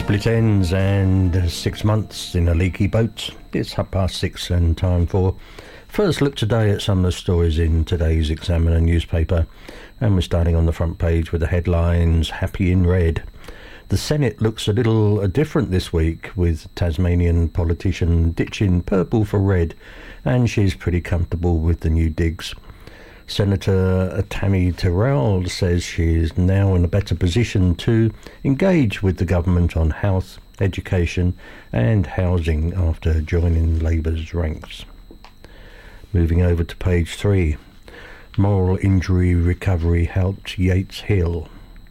Split ends and 6 months in a leaky boat. It's 6:30 and time for first look today at some of the stories in today's Examiner newspaper. And we're starting on the front page with the headlines, Happy in Red. The Senate looks a little different this week, with Tasmanian politician ditching purple for red, and she's pretty comfortable with the new digs. Senator Tammy Terrell says she is now in a better position to engage with the government on health, education and housing after joining Labour's ranks. Moving over to page 3. Moral injury recovery helped Yates heal.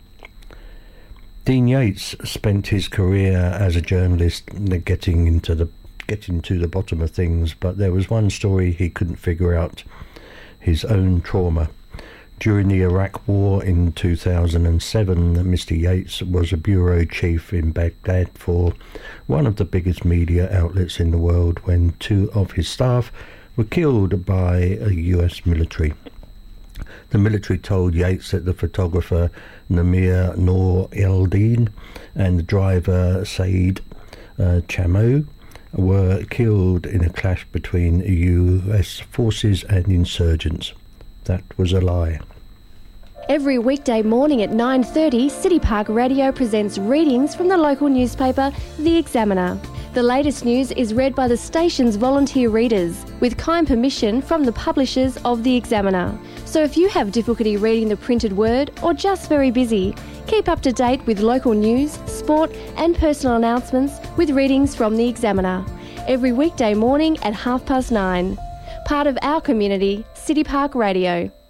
Dean Yates spent his career as a journalist getting to the bottom of things, but there was one story he couldn't figure out: his own trauma. During the Iraq War in 2007, Mr. Yates was a bureau chief in Baghdad for one of the biggest media outlets in the world when 2 of his staff were killed by a US military. The military told Yates that the photographer Namir Noor Eldin and the driver Saeed Chamo were killed in a clash between US forces and insurgents. That was a lie. Every weekday morning at 9:30, City Park Radio presents readings from the local newspaper, The Examiner. The latest news is read by the station's volunteer readers, with kind permission from the publishers of The Examiner. So if you have difficulty reading the printed word or just very busy, keep up to date with local news, sport and personal announcements with readings from The Examiner. Every weekday morning at 9:30. Part of our community, City Park Radio.